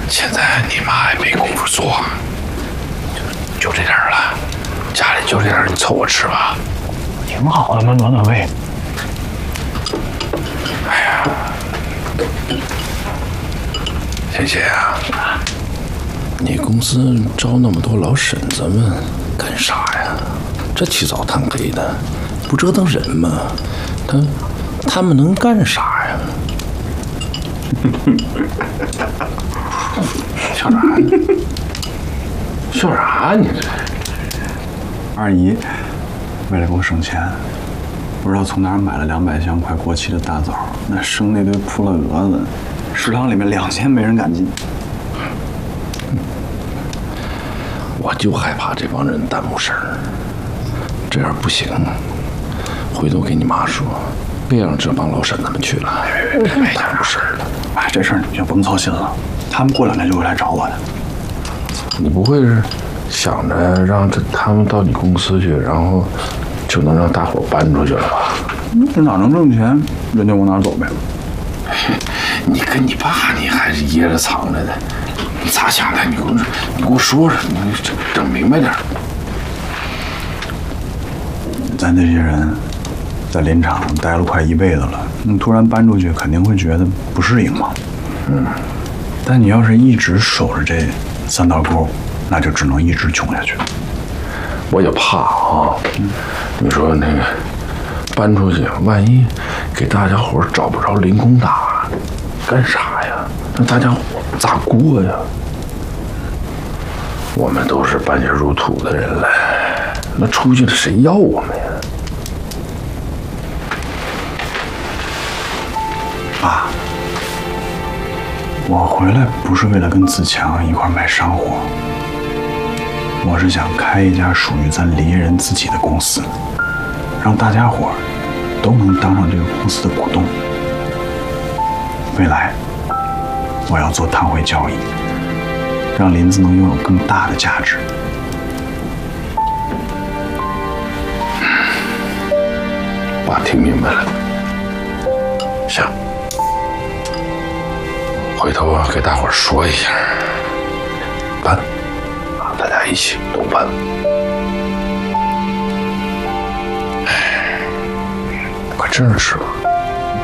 现在你妈也没工夫做，就这点了，家里就这点，你凑合吃吧。 挺好的嘛，暖暖胃。 哎呀，贤贤啊，你公司招那么多老婶子们干啥呀？这起早贪黑的，不折腾人吗？他们能干啥呀？笑啥呢？笑啥你这？ 二姨为了给我省钱，不知道从哪儿买了200箱快过期的大枣，那生那堆扑了蛾子，食堂里面2天没人敢进。 我就害怕这帮人耽误事儿，这样不行。回头给你妈说，别让这帮老婶子们去了，别耽误事儿了。 哎，这事儿你就甭操心了，他们过2天就会来找我的。 你不会是想着让他们到你公司去，然后就能让大伙搬出去了吧？ 这哪能挣钱，人就往哪走呗。 你跟你爸，你还是掖着藏着的，你咋想的？你给我说说，你整明白点。 咱这些人在林场待了快1辈子了，突然搬出去，肯定会觉得不适应嘛。但你要是一直守着这3道沟，那就只能一直穷下去。 我也怕啊，你说那个搬出去，万一给大家伙找不着零工打，干啥呀？那大家伙咋过呀？我们都是半血入土的人了，那出去了谁要我们呀？ 爸，我回来不是为了跟子强一块卖商货，我是想开一家属于咱林人自己的公司，让大家伙都能当上这个公司的股东。未来，我要做碳汇交易，让林子能拥有更大的价值。 爸听明白了，行，回头给大伙说一下，搬，大家一起都搬。可真是。